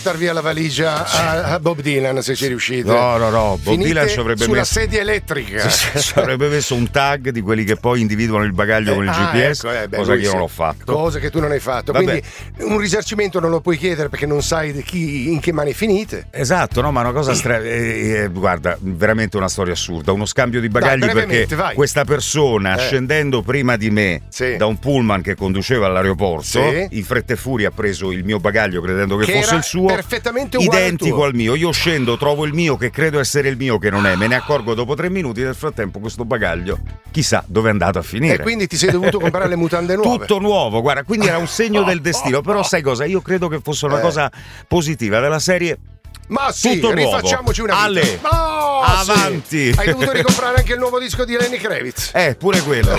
dar via la valigia a Bob Dylan se ci riuscite. No, Bob Dylan ci avrebbe sulla messo sedia elettrica. Ci avrebbe messo un tag di quelli che poi individuano il bagaglio con il GPS, ecco, cosa che io non ho fatto. Cosa che tu non hai fatto. Vabbè. Quindi un risarcimento non lo puoi chiedere perché non sai in che mani finite. Esatto, no, ma una cosa guarda, veramente una storia assurda, uno scambio di bagagli perché questa persona scendendo prima di me da un pullman che conduceva all'aeroporto, in fretta e furia ha preso il mio bagaglio credendo che fosse il suo, perfettamente uguale identico al mio. Io scendo, trovo il mio che credo essere il mio che non è, me ne accorgo dopo 3 minuti, nel frattempo questo bagaglio chissà dove è andato a finire. E quindi ti sei dovuto comprare le mutande nuove. Tutto nuovo, guarda, quindi era un segno del destino, però sai cosa? Io credo che fosse una cosa positiva della serie. Ma sì, tutto rifacciamoci una vita. avanti. Sì. Hai dovuto ricomprare anche il nuovo disco di Lenny Kravitz. Pure quello.